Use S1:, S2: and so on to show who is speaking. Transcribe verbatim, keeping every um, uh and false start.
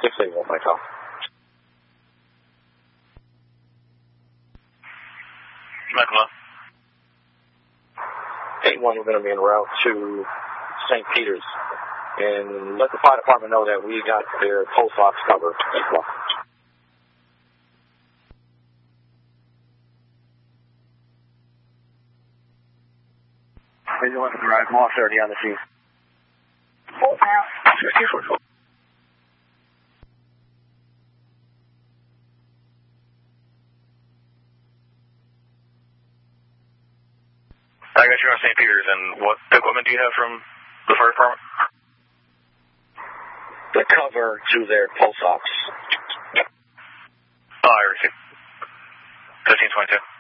S1: six eight one, Mike.
S2: Michael.
S1: eight one, we're going to be en route to Saint Peter's. And let the fire department know that we got their post ops covered.
S3: Vigilance arrived, Law thirty on the scene.
S4: Full pound.
S2: I got you on Saint Peter's, and what equipment do you have from the fire department?
S1: The cover to their post ops.
S2: Oh, I receive. fifteen twenty-two.